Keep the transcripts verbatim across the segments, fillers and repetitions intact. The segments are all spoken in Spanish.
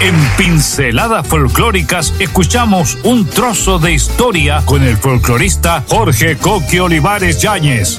En Pinceladas Folclóricas escuchamos un trozo de historia con el folclorista Jorge Coqui Olivares Yáñez.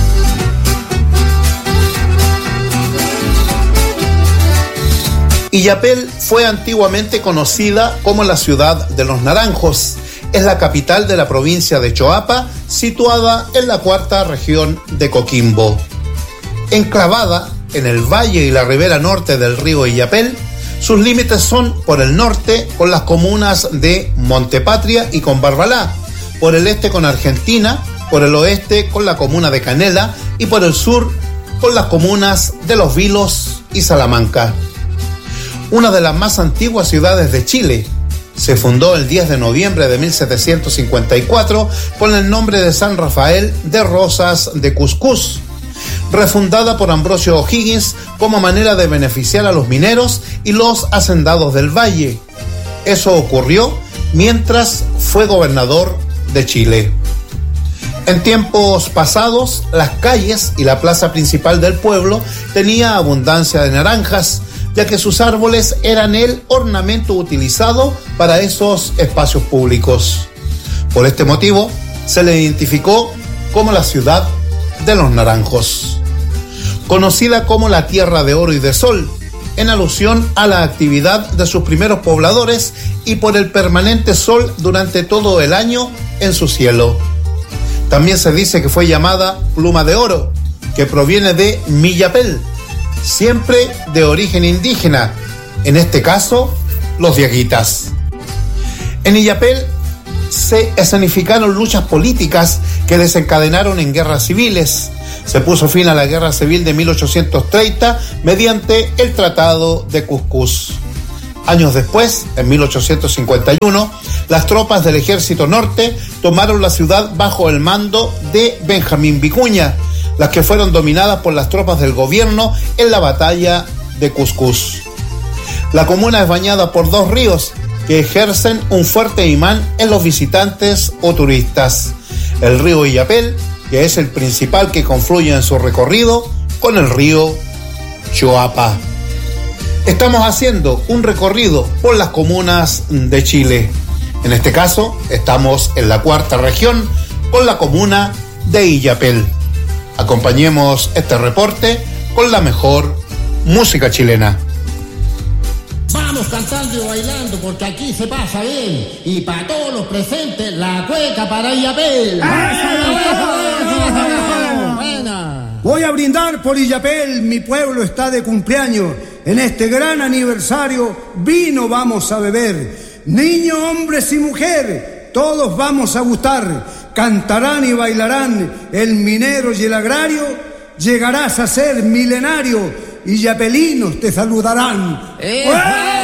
Illapel fue antiguamente conocida como la ciudad de los naranjos. Es la capital de la provincia de Choapa, situada en la cuarta región de Coquimbo. Enclavada en el valle y la ribera norte del río Illapel, sus límites son por el norte con las comunas de Montepatria y con Barbalá, por el este con Argentina, por el oeste con la comuna de Canela y por el sur con las comunas de Los Vilos y Salamanca. Una de las más antiguas ciudades de Chile, se fundó el diez de noviembre de mil setecientos cincuenta y cuatro con el nombre de San Rafael de Rosas de Cuscús, refundada por Ambrosio O'Higgins como manera de beneficiar a los mineros y los hacendados del valle. Eso ocurrió mientras fue gobernador de Chile. En tiempos pasados, las calles y la plaza principal del pueblo tenía abundancia de naranjas, ya que sus árboles eran el ornamento utilizado para esos espacios públicos. Por este motivo, se le identificó como la ciudad de los naranjos, conocida como la Tierra de Oro y de Sol, en alusión a la actividad de sus primeros pobladores y por el permanente sol durante todo el año en su cielo. También se dice que fue llamada Pluma de Oro, que proviene de Millapel, siempre de origen indígena, en este caso, los diaguitas. En Illapel se escenificaron luchas políticas que desencadenaron en guerras civiles. Se puso fin a la Guerra Civil de mil ochocientos treinta mediante el Tratado de Cuscús. Años después, en mil ochocientos cincuenta y uno, las tropas del Ejército Norte tomaron la ciudad bajo el mando de Benjamín Vicuña, las que fueron dominadas por las tropas del gobierno en la batalla de Cuscús. La comuna es bañada por dos ríos que ejercen un fuerte imán en los visitantes o turistas. El río Illapel, que es el principal que confluye en su recorrido con el río Choapa. Estamos haciendo un recorrido por las comunas de Chile. En este caso, estamos en la cuarta región con la comuna de Illapel. Acompañemos este reporte con la mejor música chilena. Vamos cantando y bailando porque aquí se pasa bien. Y para todos los presentes, la cueca para Illapel. Voy a brindar por Illapel, mi pueblo está de cumpleaños. En este gran aniversario, vino vamos a beber. Niños, hombres y mujeres, todos vamos a gustar. Cantarán y bailarán el minero y el agrario. Llegarás a ser milenario. Illapelinos te saludarán. ¡Eh!